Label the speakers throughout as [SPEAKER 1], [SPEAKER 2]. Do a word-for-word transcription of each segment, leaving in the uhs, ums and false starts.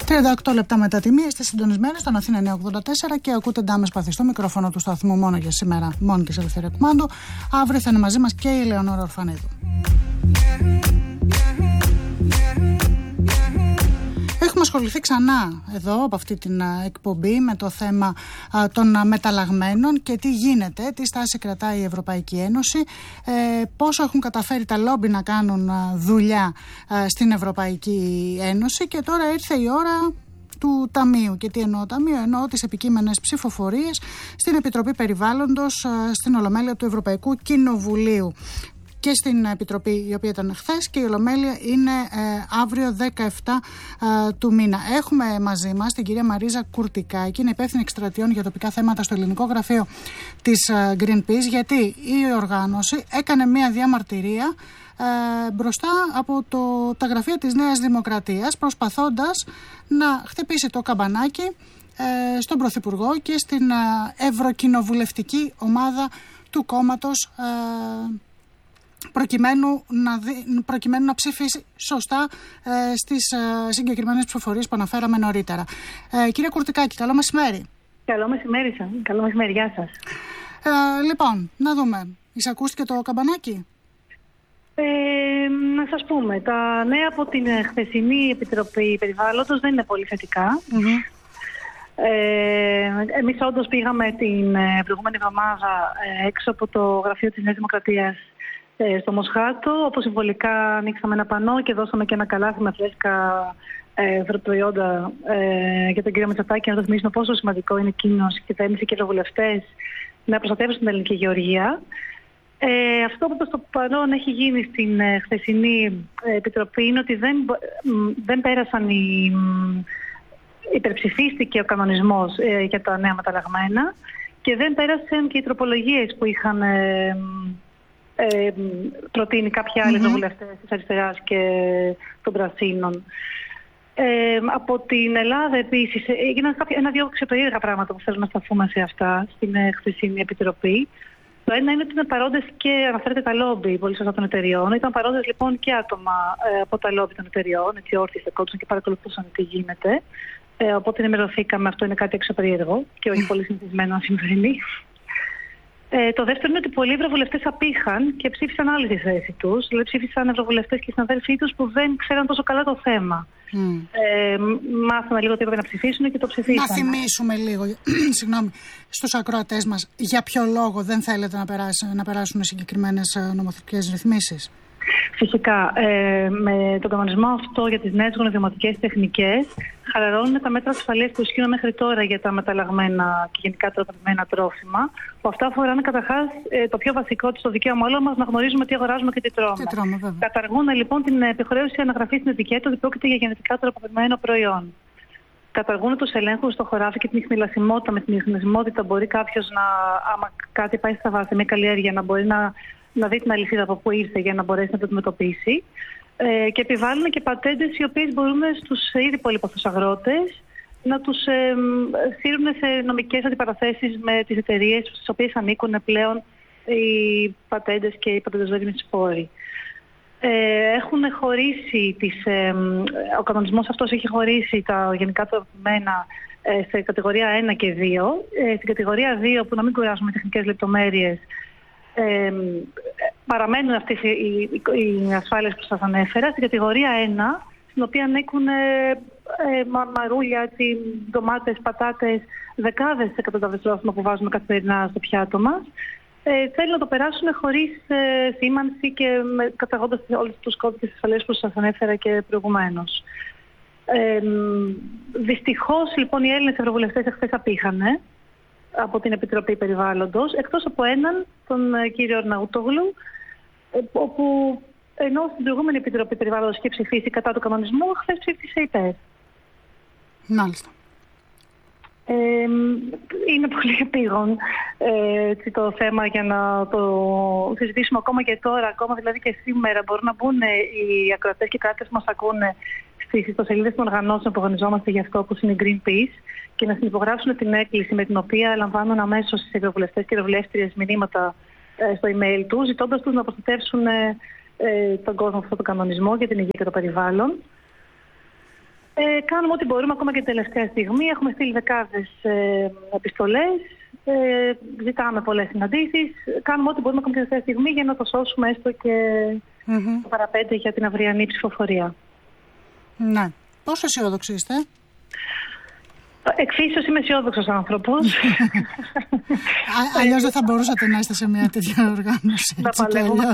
[SPEAKER 1] τριάντα οκτώ λεπτά μετά τη μία είστε συντονισμένοι στον Αθήνα εννιακόσια ογδόντα τέσσερα και ακούτε Ντάμε Σπαθί στο μικρόφωνο του σταθμού μόνο για σήμερα, μόνη της Ελευθερία Κουμάντου. Αύριο θα είναι μαζί μας και η Λεωνόρα Ορφανίδου. Έχουμε ασχοληθεί ξανά εδώ από αυτή την εκπομπή με το θέμα α, των μεταλλαγμένων και τι γίνεται, τι στάση κρατάει η Ευρωπαϊκή Ένωση, ε, πόσο έχουν καταφέρει τα λόμπι να κάνουν α, δουλειά α, στην Ευρωπαϊκή Ένωση και τώρα ήρθε η ώρα του Ταμείου. Και τι εννοώ Ταμείο? Εννοώ τις επικείμενες ψηφοφορίες στην Επιτροπή Περιβάλλοντος α, στην Ολομέλεια του Ευρωπαϊκού Κοινοβουλίου και στην Επιτροπή η οποία ήταν χθες, και η Ολομέλεια είναι ε, αύριο δεκαεφτά ε, του μήνα. Έχουμε μαζί μας την κυρία Μαρίζα Κουρτικάκη, είναι υπεύθυνη εκστρατιών για τοπικά θέματα στο ελληνικό γραφείο της ε, Greenpeace, γιατί η οργάνωση έκανε μια διαμαρτυρία ε, μπροστά από το, τα γραφεία της Νέας Δημοκρατίας, προσπαθώντας να χτυπήσει το καμπανάκι ε, στον Πρωθυπουργό και στην ε, ευρωκοινοβουλευτική ομάδα του κόμματος, ε, Προκειμένου να, δι... προκειμένου να ψηφίσει σωστά ε, στις ε, συγκεκριμένες ψηφοφορίες που αναφέραμε νωρίτερα. Ε, κύριε Κουρτικάκη, καλό μεσημέρι.
[SPEAKER 2] Καλό μεσημέρι σας. Καλό μεσημέρι, γεια σας.
[SPEAKER 1] Ε, λοιπόν, να δούμε. Εισακούστηκε το καμπανάκι?
[SPEAKER 2] Ε, να σας πούμε, τα νέα από την χθεσινή Επιτροπή Περιβάλλοντος δεν είναι πολύ θετικά. Mm-hmm. Ε, εμείς όντως πήγαμε την προηγούμενη εβδομάδα ε, έξω από το γραφείο της Νέας Δημοκρατίας στο Μοσχάτο, όπου συμβολικά ανοίξαμε ένα πανό και δώσαμε και ένα καλάθι με φρέσκα ε, προϊόντα ε, για τον κύριο Μητσοτάκη, να το θυμίσουμε πόσο σημαντικό είναι εκείνος, η κυβέρνηση και οι ευρωβουλευτές να προστατεύσουν την ελληνική γεωργία. Ε, αυτό που προς το παρόν έχει γίνει στην ε, χθεσινή ε, Επιτροπή είναι ότι δεν, δεν πέρασαν οι, υπερψηφίστηκε ο κανονισμός ε, για τα νέα μεταλλαγμένα και δεν πέρασαν και οι τροπολογίες που είχαν ε, Ε, προτείνει κάποιοι άλλοι ευρωβουλευτές mm-hmm. της Αριστεράς και των Πρασίνων. Ε, από την Ελλάδα επίσης έγιναν ένα-δύο ξεπερίεργα πράγματα που θέλουμε να σταθούμε σε αυτά στην χθεσινή Επιτροπή. Το ένα είναι ότι ήταν παρόντες και αναφέρεται τα λόμπι πολύ σωστά των εταιριών. Ήταν παρόντες λοιπόν και άτομα ε, από τα λόμπι των εταιριών, έτσι όρθιοι στεκόντουσαν και παρακολουθούσαν τι γίνεται. Ε, οπότε ενημερωθήκαμε, αυτό είναι κάτι εξωπερίεργο και όχι πολύ συνηθισμένο να συμβαίνει. Ε, το δεύτερο είναι ότι πολλοί ευρωβουλευτές απήχαν και ψήφισαν άλλοι τη θέση τους. Δηλαδή ψήφισαν ευρωβουλευτές και συναδέλφοι τους που δεν ξέραν τόσο καλά το θέμα. Mm. Ε, μάθανε λίγο τι έπρεπε να ψηφίσουν και το ψηφίσαν.
[SPEAKER 1] Να θυμίσουμε λίγο, συγγνώμη, στους ακροατές μας για ποιο λόγο δεν θέλετε να, περάσει, να περάσουν συγκεκριμένες νομοθετικές ρυθμίσεις.
[SPEAKER 2] Φυσικά, ε, με τον κανονισμό αυτό για τις νέες γονιδηματικές τεχνικές χαλαρώνουν τα μέτρα ασφαλείας που ισχύουν μέχρι τώρα για τα μεταλλαγμένα και γενικά τροποποιημένα τρόφιμα, που αυτά αφορούν καταρχάς ε, το πιο βασικό της, το δικαίωμα όλων μας να γνωρίζουμε τι αγοράζουμε και τι τρώμε. Τι τρώμε Καταργούν λοιπόν την επιχρέωση αναγραφή στην ετικέτα ότι πρόκειται για γενετικά τροποποιημένο προϊόν. Καταργούν τους ελέγχους στο χωράφι και την ιχνηλασιμότητα. Με την ιχνηλασιμότητα μπορεί κάποιος να, άμα κάτι πάει στραβά σε μια καλλιέργεια, να μπορεί να. να δει την αλυσίδα από πού ήρθε για να μπορέσει να το αντιμετωπίσει. Ε, και επιβάλλουν και πατέντες οι οποίες μπορούν στους ήδη πολυπαθούς αγρότες να τους ε, στείλουν σε νομικές αντιπαραθέσεις με τις εταιρείες στις οποίες ανήκουν πλέον οι πατέντες και οι πατεντοζώριμοι σπόροι. Ε, έχουν χωρίσει τις, ε, ο κανονισμός αυτός έχει χωρίσει τα γενικά τροποποιημένα ε, σε κατηγορία ένα και δύο. Ε, στην κατηγορία δύο, που να μην κουράσουμε τεχνικές λεπτομέρειες, Ε, παραμένουν αυτές οι, οι, οι ασφάλειες που σας ανέφερα. Στην κατηγορία ένα, στην οποία ανήκουν ε, ε, μα, μαρούλια, έτσι, ντομάτες, πατάτες, δεκάδες εκατοντάδες τρόφιμα που βάζουμε καθημερινά στο πιάτο μας, ε, θέλουν να το περάσουν χωρίς ε, σήμανση και με, καταγώντας όλους τους κώδικες ασφαλείας που σας ανέφερα και προηγουμένως. Ε, δυστυχώς λοιπόν οι Έλληνες ευρωβουλευτές εχθές απήχανε από την Επιτροπή Περιβάλλοντος, εκτός από έναν, τον κύριο Αρναούτογλου, όπου ενώ στην προηγούμενη Επιτροπή Περιβάλλοντος είχε ψηφίσει κατά του κανονισμού, χθες ψήφισε υπέρ.
[SPEAKER 1] Μάλιστα.
[SPEAKER 2] Ε, είναι πολύ επίγον ε, το θέμα για να το συζητήσουμε ακόμα και τώρα, ακόμα δηλαδή και σήμερα. Μπορούν να μπουν οι ακροατές και οι κράτες που μας ακούνε στις ιστοσελίδες των οργανώσεων που οργανιζόμαστε γι' αυτό, όπως είναι η Greenpeace, και να συνυπογράψουν την έκκληση με την οποία λαμβάνουν αμέσως οι ευρωβουλευτές και ευρωβουλεύτριες μηνύματα ε, στο email τους, ζητώντας τους να προστατεύσουν ε, ε, τον κόσμο αυτό το κανονισμό για την υγεία και το περιβάλλον. Ε, κάνουμε ό,τι μπορούμε ακόμα και την τελευταία στιγμή. Έχουμε στείλει δεκάδες ε, επιστολές, ε, ζητάμε πολλές συναντήσεις. Κάνουμε ό,τι μπορούμε ακόμα και την τελευταία στιγμή για να το σώσουμε έστω και mm-hmm. το παραπέντε για την αυριανή ψηφοφορία.
[SPEAKER 1] Ναι. Πόσο αισιόδοξοι είστε?
[SPEAKER 2] Εξίσως είμαι αισιόδοξος άνθρωπος.
[SPEAKER 1] Αλλιώς δεν θα μπορούσατε να είστε σε μια τέτοια οργάνωση.
[SPEAKER 2] Να παλεύουμε.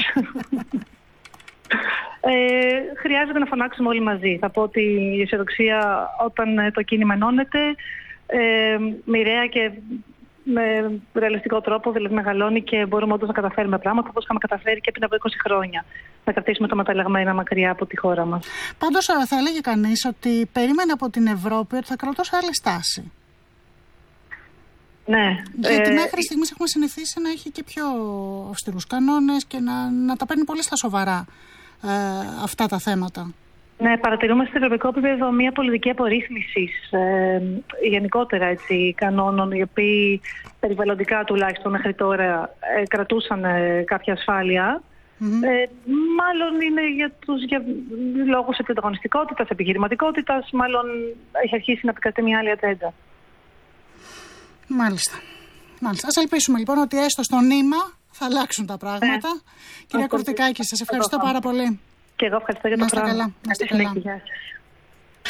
[SPEAKER 2] Ε, χρειάζεται να φωνάξουμε όλοι μαζί. Θα πω ότι η αισιοδοξία όταν το κίνημα ενώνεται ε, μοιραία και με ρεαλιστικό τρόπο, δηλαδή μεγαλώνει και μπορούμε όντως να καταφέρουμε πράγματα όπως είχαμε καταφέρει και πριν από είκοσι χρόνια. Να κρατήσουμε τα μεταλλαγμένα μακριά από τη χώρα μας.
[SPEAKER 1] Πάντως θα έλεγε κανείς ότι περίμενε από την Ευρώπη ότι θα κρατώσει άλλη στάση.
[SPEAKER 2] Ναι.
[SPEAKER 1] Γιατί
[SPEAKER 2] ε,
[SPEAKER 1] μέχρι στιγμής έχουμε συνηθίσει να έχει και πιο αυστηρούς κανόνες και να, να τα παίρνει πολύ στα σοβαρά ε, αυτά τα θέματα.
[SPEAKER 2] Ναι, παρατηρούμε στο ευρωπαϊκό επίπεδο μια πολιτική απορρίθμιση ε, γενικότερα έτσι, κανόνων, οι οποίοι περιβαλλοντικά τουλάχιστον μέχρι τώρα ε, κρατούσαν ε, κάποια ασφάλεια. Mm-hmm. Ε, μάλλον είναι για τους για λόγους ανταγωνιστικότητας, επιχειρηματικότητας, μάλλον έχει αρχίσει να επικρατεί μια άλλη ατζέντα.
[SPEAKER 1] Μάλιστα. Μάλιστα. Ας ελπίσουμε λοιπόν ότι έστω στο νήμα θα αλλάξουν τα πράγματα. Ναι. Κυρία Κορτικάκη, σας ευχαριστώ πάρα πολύ.
[SPEAKER 2] Και εγώ ευχαριστώ για το πράγμα.
[SPEAKER 1] Να είστε καλά. Να είστε καλά.